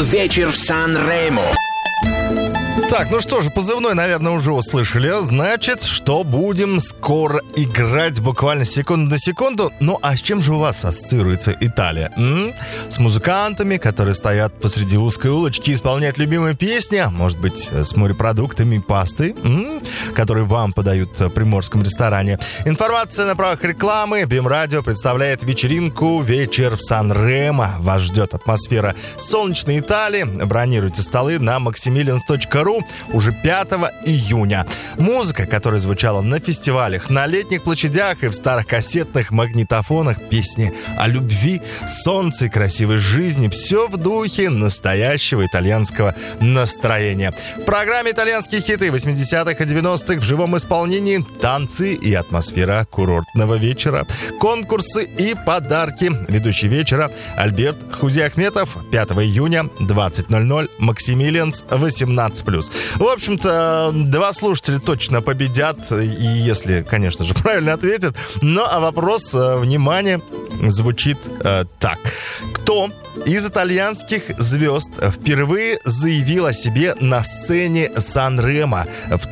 Вечер в Сан-Ремо. Так, ну что же, позывной, наверное, уже услышали. Значит, что будем скоро играть буквально секунду на секунду. Ну, а с чем же у вас ассоциируется Италия? С музыкантами, которые стоят посреди узкой улочки, исполняют любимые песни? Может быть, с морепродуктами и пастой, которые вам подают в приморском ресторане? Информация на правах рекламы. БИМ-радио представляет вечеринку «Вечер в Сан-Ремо». Вас ждет атмосфера солнечной Италии. Бронируйте столы на maximilians.ru уже 5 июня. Музыка, которая звучала на фестивалях, на летних площадях и в старых кассетных магнитофонах, песни о любви, солнце и красивой жизни. Все в духе настоящего итальянского настроения. В программе итальянские хиты 80-х и 90-х в живом исполнении, танцы и атмосфера курортного вечера, конкурсы и подарки. Ведущий вечера Альберт Хузиахметов. 5 июня, 20:00, Максимилианс, 18+. В общем-то, 2 слушателя точно победят, и если, конечно же, правильно ответят. Ну, а вопрос, внимание, звучит так. Кто из итальянских звезд впервые заявил о себе на сцене Сан-Ремо в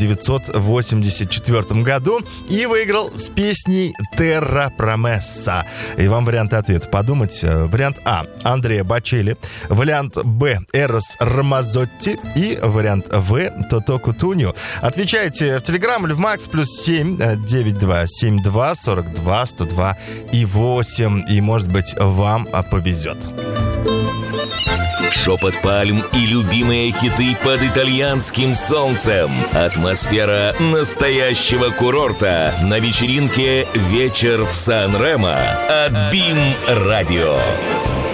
1984 году и выиграл с песней «Terra Promessa»? И вам варианты ответа подумать. Вариант А – Андреа Бочелли. Вариант Б – Эрос Рамазотти. И вариант В – Тото Кутуньо. Отвечайте в Телеграм или в Макс +7 9272 42 102 и 8. И, может быть, вам повезет. Шепот пальм и любимые хиты под итальянским солнцем. Атмосфера настоящего курорта на вечеринке «Вечер в Сан-Ремо» от БИМ-радио.